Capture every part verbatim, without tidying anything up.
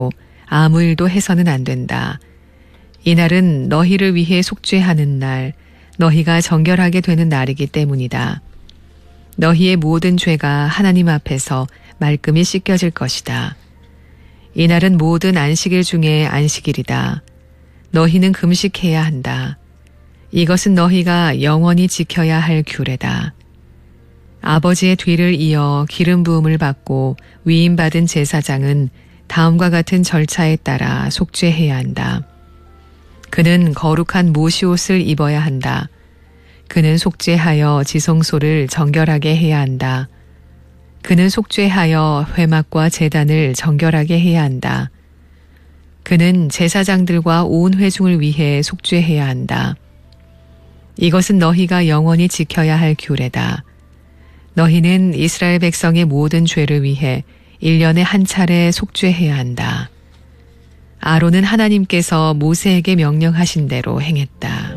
아무 일도 해서는 안 된다. 이날은 너희를 위해 속죄하는 날, 너희가 정결하게 되는 날이기 때문이다. 너희의 모든 죄가 하나님 앞에서 말끔히 씻겨질 것이다. 이날은 모든 안식일 중에 안식일이다. 너희는 금식해야 한다. 이것은 너희가 영원히 지켜야 할 규례다. 아버지의 뒤를 이어 기름 부음을 받고 위임받은 제사장은 다음과 같은 절차에 따라 속죄해야 한다. 그는 거룩한 모시옷을 입어야 한다. 그는 속죄하여 지성소를 정결하게 해야 한다. 그는 속죄하여 회막과 제단을 정결하게 해야 한다. 그는 제사장들과 온 회중을 위해 속죄해야 한다. 이것은 너희가 영원히 지켜야 할 규례다. 너희는 이스라엘 백성의 모든 죄를 위해 일 년에 한 차례 속죄해야 한다. 아론은 하나님께서 모세에게 명령하신 대로 행했다.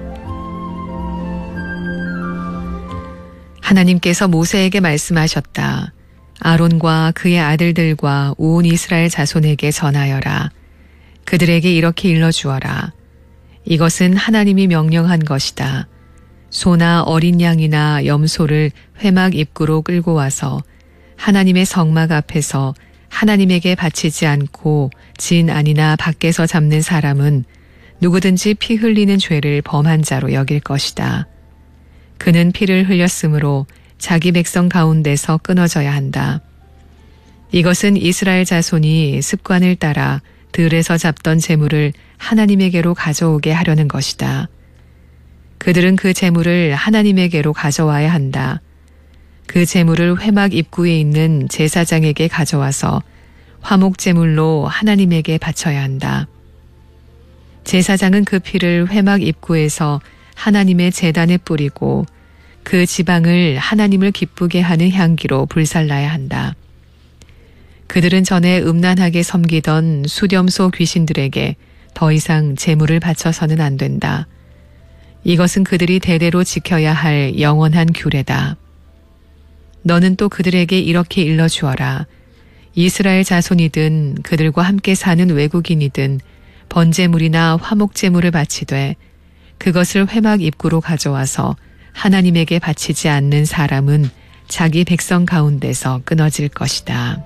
하나님께서 모세에게 말씀하셨다. 아론과 그의 아들들과 온 이스라엘 자손에게 전하여라. 그들에게 이렇게 일러주어라. 이것은 하나님이 명령한 것이다. 소나 어린 양이나 염소를 회막 입구로 끌고 와서 하나님의 성막 앞에서 하나님에게 바치지 않고 진 안이나 밖에서 잡는 사람은 누구든지 피 흘리는 죄를 범한 자로 여길 것이다. 그는 피를 흘렸으므로 자기 백성 가운데서 끊어져야 한다. 이것은 이스라엘 자손이 습관을 따라 들에서 잡던 재물을 하나님에게로 가져오게 하려는 것이다. 그들은 그 재물을 하나님에게로 가져와야 한다. 그 재물을 회막 입구에 있는 제사장에게 가져와서 화목 제물로 하나님에게 바쳐야 한다. 제사장은 그 피를 회막 입구에서 하나님의 제단에 뿌리고 그 지방을 하나님을 기쁘게 하는 향기로 불살라야 한다. 그들은 전에 음란하게 섬기던 수렴소 귀신들에게 더 이상 제물을 바쳐서는 안 된다. 이것은 그들이 대대로 지켜야 할 영원한 규례다. 너는 또 그들에게 이렇게 일러주어라. 이스라엘 자손이든 그들과 함께 사는 외국인이든 번제물이나 화목제물을 바치되 그것을 회막 입구로 가져와서 하나님에게 바치지 않는 사람은 자기 백성 가운데서 끊어질 것이다.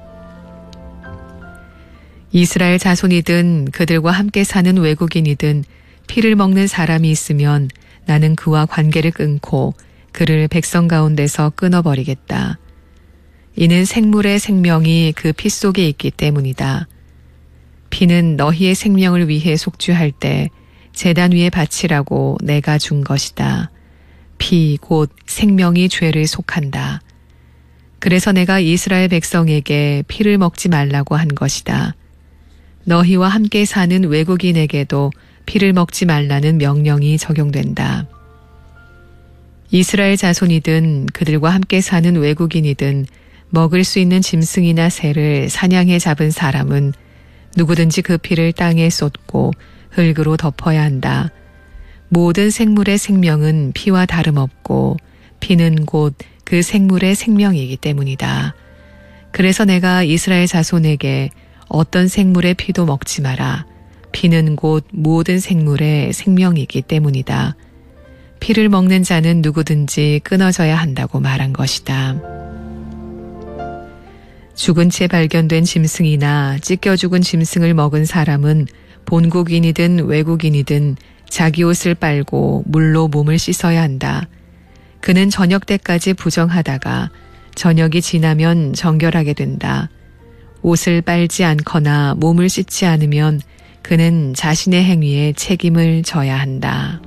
이스라엘 자손이든 그들과 함께 사는 외국인이든 피를 먹는 사람이 있으면 나는 그와 관계를 끊고 그를 백성 가운데서 끊어버리겠다. 이는 생물의 생명이 그 피 속에 있기 때문이다. 피는 너희의 생명을 위해 속죄할 때 제단 위에 바치라고 내가 준 것이다. 피 곧 생명이 죄를 속한다. 그래서 내가 이스라엘 백성에게 피를 먹지 말라고 한 것이다. 너희와 함께 사는 외국인에게도 피를 먹지 말라는 명령이 적용된다. 이스라엘 자손이든 그들과 함께 사는 외국인이든 먹을 수 있는 짐승이나 새를 사냥해 잡은 사람은 누구든지 그 피를 땅에 쏟고 흙으로 덮어야 한다. 모든 생물의 생명은 피와 다름없고 피는 곧 그 생물의 생명이기 때문이다. 그래서 내가 이스라엘 자손에게 어떤 생물의 피도 먹지 마라. 피는 곧 모든 생물의 생명이기 때문이다. 피를 먹는 자는 누구든지 끊어져야 한다고 말한 것이다. 죽은 채 발견된 짐승이나 찢겨 죽은 짐승을 먹은 사람은 본국인이든 외국인이든 자기 옷을 빨고 물로 몸을 씻어야 한다. 그는 저녁 때까지 부정하다가 저녁이 지나면 정결하게 된다. 옷을 빨지 않거나 몸을 씻지 않으면 그는 자신의 행위에 책임을 져야 한다.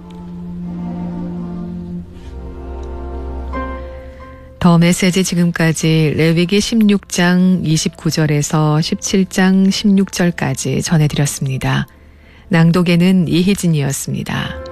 더 메시지 지금까지 레위기 십육 장 이십구 절에서 십칠 장 십육 절까지 전해드렸습니다. 낭독에는 이희진이었습니다.